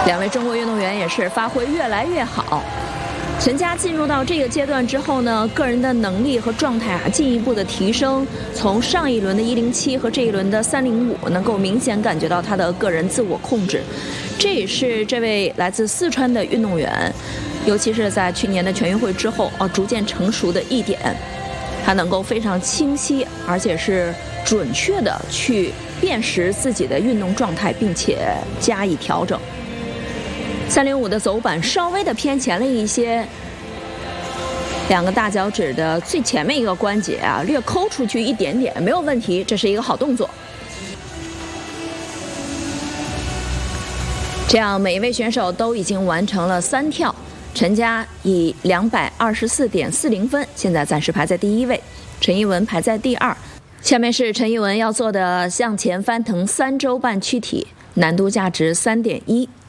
两位中国运动员也是发挥越来越好。陈佳进入到这个阶段之后呢，个人的能力和状态进一步的提升，从上一轮的107和这一轮的305，能够明显感觉到他的个人自我控制。这也是这位来自四川的运动员，尤其是在去年的全运会之后逐渐成熟的一点，他能够非常清晰而且是准确的去辨识自己的运动状态，并且加以调整。305的走板稍微的偏前了一些，两个大脚趾的最前面一个关节略抠出去一点点，没有问题，这是一个好动作。这样每一位选手都已经完成了3跳，陈佳以224.40分现在暂时排在第1位，陈一文排在第2。下面是陈一文要做的向前翻腾3周半躯体，难度价值3.1。